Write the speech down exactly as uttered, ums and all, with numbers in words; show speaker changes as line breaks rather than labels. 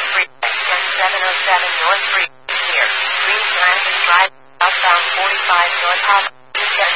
North Freeway, ten seven oh seven North Freeway, near Green Landing Drive, southbound forty-five North Hop.